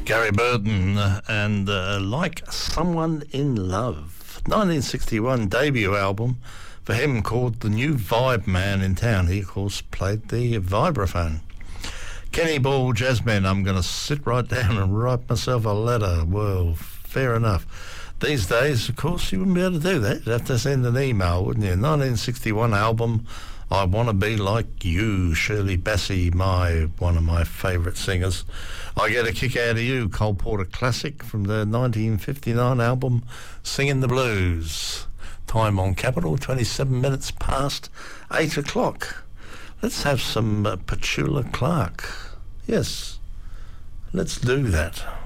Gary Burton and Like Someone in Love. 1961 debut album for him called The New Vibe Man in Town. He, of course, played the vibraphone. Kenny Ball Jazzmen, I'm going to sit right down and write myself a letter. Well, fair enough. These days, of course, you wouldn't be able to do that. You'd have to send an email, wouldn't you? 1961 album, I Want to Be Like You, Shirley Bassey, one of my favourite singers. I Get a Kick Out of You, Cole Porter classic from the 1959 album Singing the Blues. Time on Capital, 27 minutes past 8 o'clock. Let's have some Petula Clark. Yes, let's do that.